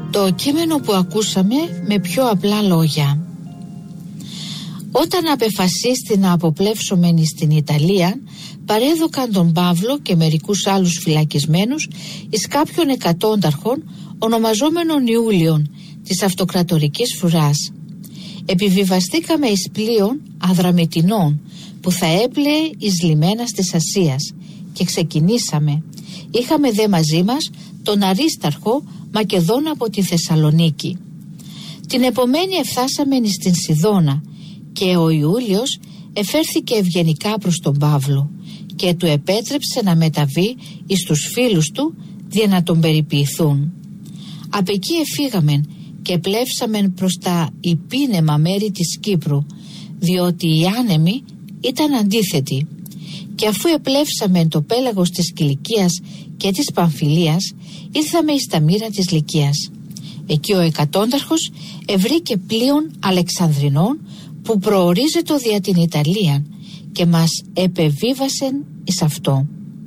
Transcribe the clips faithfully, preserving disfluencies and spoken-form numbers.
Το κείμενο που ακούσαμε με πιο απλά λόγια. Όταν απεφασίστη να αποπλεύσομεν στην Ιταλία, παρέδωκαν τον Παύλο και μερικούς άλλους φυλακισμένους εις κάποιον εκατόνταρχον ονομαζόμενον Ιούλιον της αυτοκρατορικής φρουράς. Επιβιβαστήκαμε εις πλοίον Αδραμητινών που θα έπλεε εις λιμένας της Ασίας και ξεκινήσαμε. Είχαμε δε μαζί μας τον Αρίσταρχο Μακεδόνα από τη Θεσσαλονίκη. Την επομένη εφτάσαμε εις την Σιδώνα και ο Ιούλιος εφέρθηκε ευγενικά προς τον Παύλο και του επέτρεψε να μεταβεί εις τους φίλους του για να τον περιποιηθούν. Απ' εκεί εφήγαμεν και πλεύσαμεν προς τα υπήνεμα μέρη της Κύπρου, διότι οι άνεμοι ήταν αντίθετοι, και αφού επλεύσαμεν το πέλαγος της Κιλικίας και της Παμφιλίας, ήρθαμε εις τα μοίρα της Λυκίας. Εκεί ο εκατόνταρχος ευρήκε πλοίον Αλεξανδρινών που προορίζεται δια την Ιταλία και μας επεβίβασεν εις αυτό.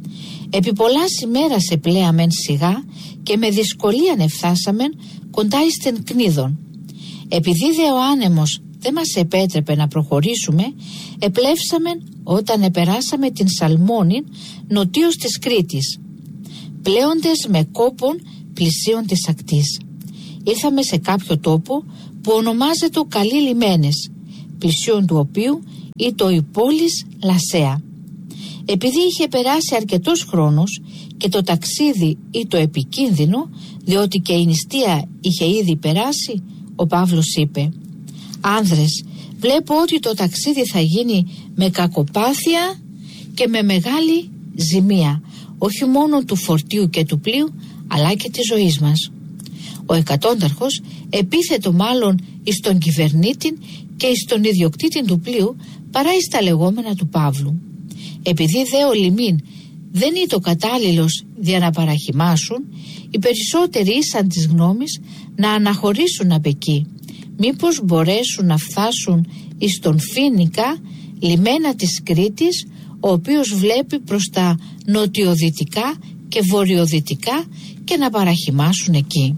Επί πολλάς ημέρας επλέαμεν σιγά και με δυσκολίαν εφθάσαμεν κοντά εις την Κνίδων. Επειδή δε ο άνεμος δεν μας επέτρεπε να προχωρήσουμε, επλεύσαμεν όταν επεράσαμε την Σαλμόνην νοτίως της Κρήτης, πλέοντες με κόπον πλησίον της ακτής. Ήρθαμε σε κάποιο τόπο που ονομάζεται Καλή Λιμένες, πλησίον του οποίου ήτο η πόλης Λασέα. Επειδή είχε περάσει αρκετός χρόνος και το ταξίδι ήτο επικίνδυνο, διότι και η νηστεία είχε ήδη περάσει, ο Παύλος είπε: «Άνδρες, βλέπω ότι το ταξίδι θα γίνει με κακοπάθεια και με μεγάλη ζημία, όχι μόνο του φορτίου και του πλοίου, αλλά και της ζωής μας». Ο εκατόνταρχος επίθετο μάλλον εις τον κυβερνήτη και εις τον ιδιοκτήτη του πλοίου παρά εις τα λεγόμενα του Παύλου. Επειδή δε ο λιμήν δεν ήτο κατάλληλος για να παραχυμάσουν, οι περισσότεροι ήσαν της γνώμης να αναχωρήσουν απ' εκεί, μήπως μπορέσουν να φτάσουν εις τον Φίνικα, λιμένα της Κρήτης, ο οποίος βλέπει προς τα νοτιοδυτικά και βορειοδυτικά, και να παραχυμάσουν εκεί.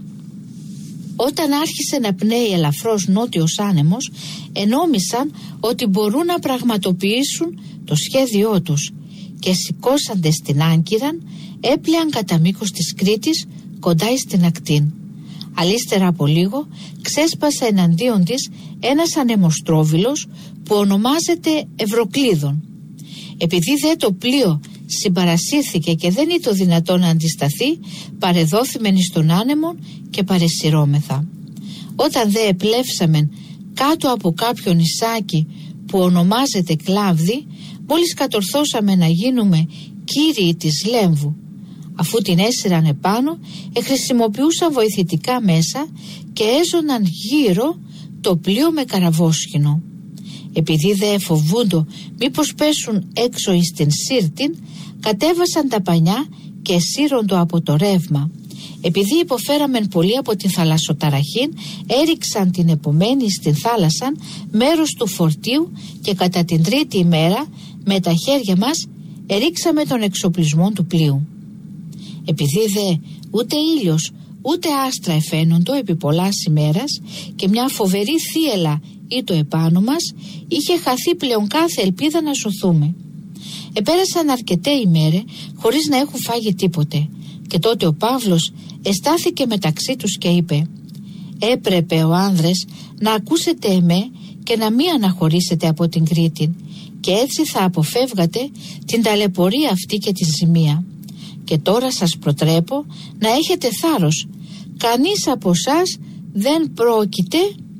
Όταν άρχισε να πνέει ελαφρώς νότιος άνεμος, ενόμισαν ότι μπορούν να πραγματοποιήσουν το σχέδιό τους και σηκώσαντες την άγκυραν έπλεαν κατά μήκος της Κρήτης κοντά στην ακτήν. Αλίστερα από λίγο ξέσπασε εναντίον της ένας ανεμοστρόβιλος που ονομάζεται Ευρωκλείδων. Επειδή δε το πλοίο συμπαρασύρθηκε και δεν ήταν δυνατό να αντισταθεί, παρεδόθημεν εις τον άνεμον και παρεσυρώμεθα. Όταν δε επλεύσαμεν κάτω από κάποιο νησάκι που ονομάζεται Κλάβδη, μόλις κατορθώσαμε να γίνουμε κύριοι της Λέμβου. Αφού την έσυραν επάνω, εχρησιμοποιούσαν βοηθητικά μέσα και έζωναν γύρω το πλοίο με καραβόσχηνο. Επειδή δε φοβούντο μήπως πέσουν έξω εις την Σύρτην, κατέβασαν τα πανιά και σύροντο από το ρεύμα. Επειδή υποφέραμεν πολύ από την θαλασσοταραχήν, έριξαν την επομένη στην θάλασσα μέρος του φορτίου και κατά την τρίτη ημέρα με τα χέρια μας ερίξαμε τον εξοπλισμό του πλοίου. Επειδή δε ούτε ήλιος ούτε άστρα εφαίνοντο επί πολλάς ημέρας και μια φοβερή θύελα ήτο επάνω μας, είχε χαθεί πλέον κάθε ελπίδα να σωθούμε. Επέρασαν αρκετέ ημέρες χωρίς να έχουν φάγει τίποτε, και τότε ο Παύλος εστάθηκε μεταξύ τους και είπε: «Έπρεπε ο άνδρες να ακούσετε εμέ και να μην αναχωρήσετε από την Κρήτη, και έτσι θα αποφεύγατε την ταλαιπωρία αυτή και τη ζημία. Και τώρα σας προτρέπω να έχετε θάρρος. Κανείς από εσάς δεν πρόκειται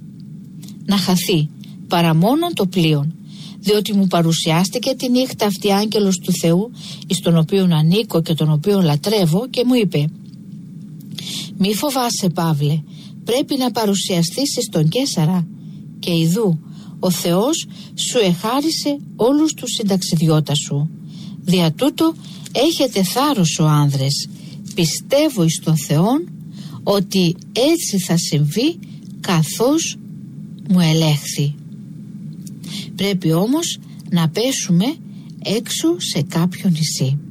να χαθεί, παρά μόνο το πλοίο, διότι μου παρουσιάστηκε τη νύχτα αυτή άγγελος του Θεού, εις τον οποίον ανήκω και τον οποίον λατρεύω, και μου είπε: «Μη φοβάσαι, Παύλε, πρέπει να παρουσιαστείς στον Καίσαρα, και ιδού ο Θεός σου εχάρισε όλους τους συνταξιδιώτας σου. Δια τούτο έχετε θάρρος ο άνδρες, πιστεύω εις τον Θεόν ότι έτσι θα συμβεί καθώς μου ελέγχθη». Πρέπει όμως να πέσουμε έξω σε κάποιο νησί.